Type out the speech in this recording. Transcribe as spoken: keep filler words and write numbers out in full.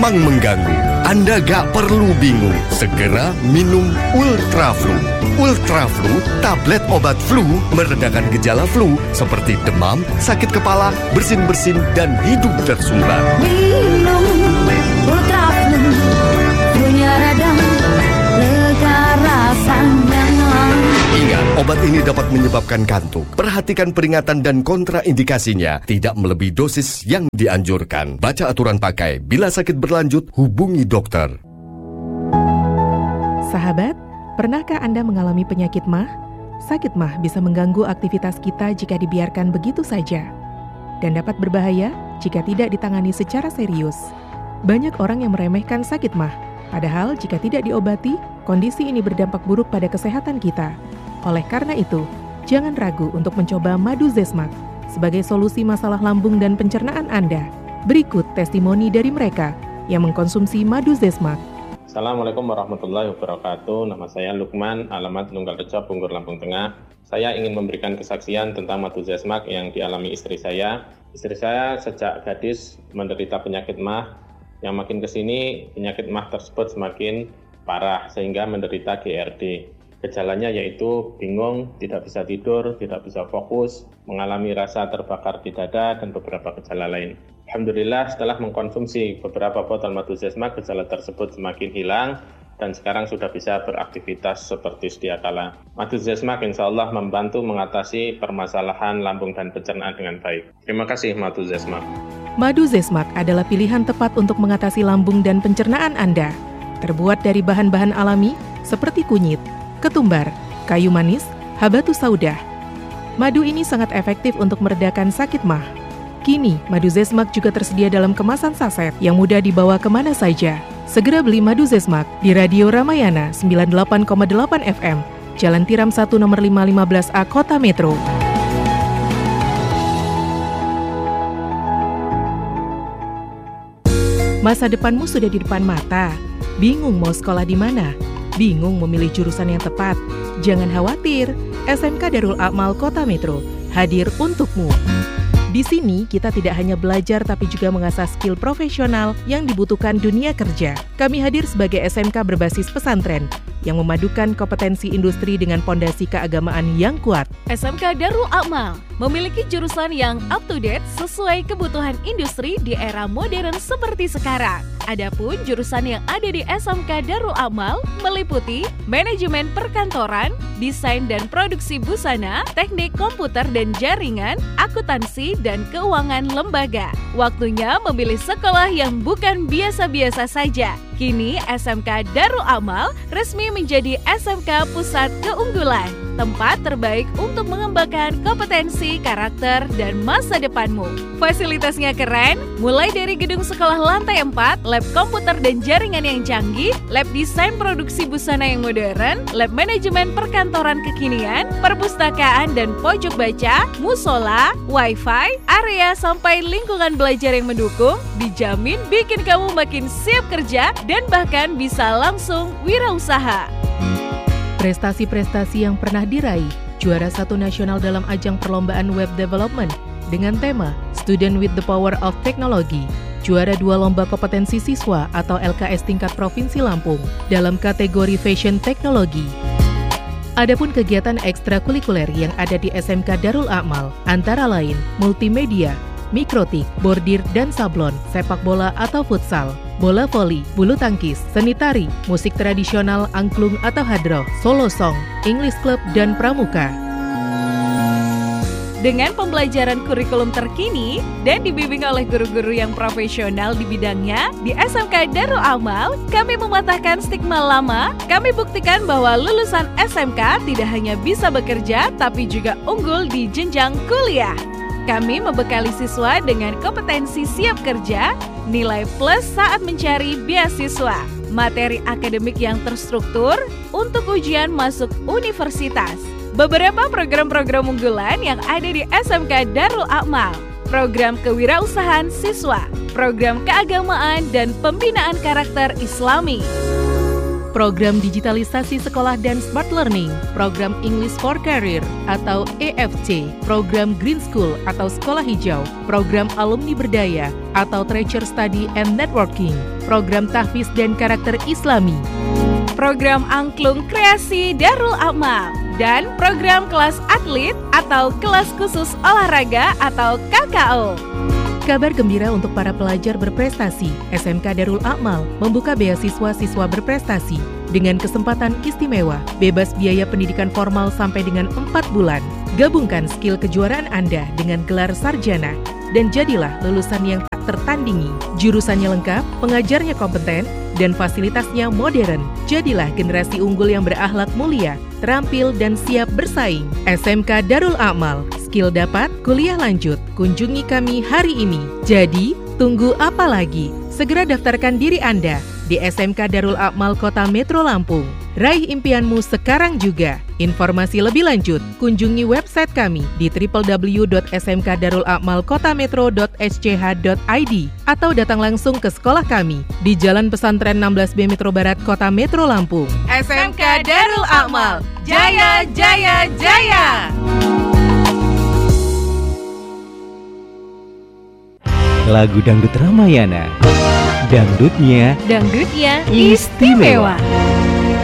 gampang mengganggu. Anda gak perlu bingung. Segera minum Ultraflu. Ultraflu, tablet obat flu meredakan gejala flu seperti demam, sakit kepala, bersin-bersin, dan hidung tersumbat. Minum Ultraflu, flu-nya redam, lega rasanya. Ingat, obat ini dapat menyebabkan kantuk. Perhatikan peringatan dan kontraindikasinya. Tidak melebihi dosis yang dianjurkan. Baca aturan pakai. Bila sakit berlanjut, hubungi dokter. Sahabat, pernahkah Anda mengalami penyakit M A H? Sakit M A H bisa mengganggu aktivitas kita jika dibiarkan begitu saja. Dan dapat berbahaya jika tidak ditangani secara serius. Banyak orang yang meremehkan sakit M A H. Padahal jika tidak diobati, kondisi ini berdampak buruk pada kesehatan kita. Oleh karena itu, jangan ragu untuk mencoba madu Zesmax sebagai solusi masalah lambung dan pencernaan Anda. Berikut testimoni dari mereka yang mengkonsumsi madu Zesmax. Assalamualaikum warahmatullahi wabarakatuh. Nama saya Lukman, alamat Nunggalrejo, Bunggur, Lampung Tengah. Saya ingin memberikan kesaksian tentang madu Zesmax yang dialami istri saya. Istri saya sejak gadis menderita penyakit M A H, yang makin kesini penyakit M A H tersebut semakin parah sehingga menderita G R D. Gejalanya yaitu bingung, tidak bisa tidur, tidak bisa fokus, mengalami rasa terbakar di dada, dan beberapa gejala lain. Alhamdulillah setelah mengkonsumsi beberapa botol madu Zesmax, gejala tersebut semakin hilang dan sekarang sudah bisa beraktivitas seperti sedia kala. Madu Zesmax insya Allah membantu mengatasi permasalahan lambung dan pencernaan dengan baik. Terima kasih Madu Zesmax. Madu Zesmax adalah pilihan tepat untuk mengatasi lambung dan pencernaan Anda. Terbuat dari bahan-bahan alami seperti kunyit, ketumbar, kayu manis, habatus saudah. Madu ini sangat efektif untuk meredakan sakit M A H. Kini, madu Zesmax juga tersedia dalam kemasan saset yang mudah dibawa kemana saja. Segera beli madu Zesmax di Radio Ramayana sembilan puluh delapan koma delapan F M, Jalan Tiram satu nomor lima lima belas A, Kota Metro. Masa depanmu sudah di depan mata. Bingung mau sekolah di mana? Bingung memilih jurusan yang tepat? Jangan khawatir, S M K Darul A'mal Kota Metro hadir untukmu. Di sini kita tidak hanya belajar tapi juga mengasah skill profesional yang dibutuhkan dunia kerja. Kami hadir sebagai S M K berbasis pesantren yang memadukan kompetensi industri dengan pondasi keagamaan yang kuat. S M K Darul A'mal memiliki jurusan yang up to date sesuai kebutuhan industri di era modern seperti sekarang. Adapun jurusan yang ada di S M K Darul A'mal meliputi manajemen perkantoran, desain dan produksi busana, teknik komputer dan jaringan, akuntansi dan keuangan lembaga. Waktunya memilih sekolah yang bukan biasa-biasa saja. Kini S M K Darul A'mal resmi menjadi S M K Pusat Keunggulan, tempat terbaik untuk mengembangkan kompetensi, karakter, dan masa depanmu. Fasilitasnya keren, mulai dari gedung sekolah lantai empat, lab komputer dan jaringan yang canggih, lab desain produksi busana yang modern, lab manajemen perkantoran kekinian, perpustakaan dan pojok baca, musola, wifi, area sampai lingkungan belajar yang mendukung, dijamin bikin kamu makin siap kerja dan bahkan bisa langsung wirausaha. Prestasi-prestasi yang pernah diraih, juara satu nasional dalam ajang perlombaan web development dengan tema Student with the Power of Technology, juara dua lomba kompetensi siswa atau L K S tingkat Provinsi Lampung dalam kategori Fashion Teknologi. Adapun kegiatan ekstrakurikuler yang ada di S M K Darul A'mal antara lain multimedia, mikrotik, bordir dan sablon, sepak bola atau futsal, bola voli, bulu tangkis, seni tari, musik tradisional, angklung atau hadroh, solo song, English club, dan pramuka. Dengan pembelajaran kurikulum terkini dan dibimbing oleh guru-guru yang profesional di bidangnya, di S M K Darul A'mal, kami mematahkan stigma lama. Kami buktikan bahwa lulusan S M K tidak hanya bisa bekerja, tapi juga unggul di jenjang kuliah. Kami membekali siswa dengan kompetensi siap kerja, nilai plus saat mencari beasiswa, materi akademik yang terstruktur untuk ujian masuk universitas. Beberapa program-program unggulan yang ada di S M K Darul A'mal, program kewirausahaan siswa, program keagamaan dan pembinaan karakter Islami. program digitalisasi sekolah dan smart learning, program English for Career atau E F C, program Green School atau Sekolah Hijau, program Alumni Berdaya atau Treasure Study and Networking, program Tahfiz dan Karakter Islami, program Angklung Kreasi Darul Amal, dan program kelas atlet atau kelas khusus olahraga atau K K O. Kabar gembira untuk para pelajar berprestasi. S M K Darul Amal membuka beasiswa siswa berprestasi dengan kesempatan istimewa, bebas biaya pendidikan formal sampai dengan empat bulan. Gabungkan skill kejuaraan Anda dengan gelar sarjana dan jadilah lulusan yang tak tertandingi. Jurusannya lengkap, pengajarnya kompeten, dan fasilitasnya modern. Jadilah generasi unggul yang berakhlak mulia, terampil, dan siap bersaing. S M K Darul Amal, skill dapat, kuliah lanjut. Kunjungi kami hari ini. Jadi, tunggu apa lagi? Segera daftarkan diri Anda di S M K Darul Amal Kota Metro Lampung. Raih impianmu sekarang juga. Informasi lebih lanjut, kunjungi website kami di w w w dot s m k darul amal kota metro dot s c h dot i d atau datang langsung ke sekolah kami di Jalan Pesantren enam belas B Metro Barat, Kota Metro Lampung. S M K Darul Amal, jaya, jaya, jaya! Lagu Dangdut Ramayana, dangdutnya Dangdutnya istimewa.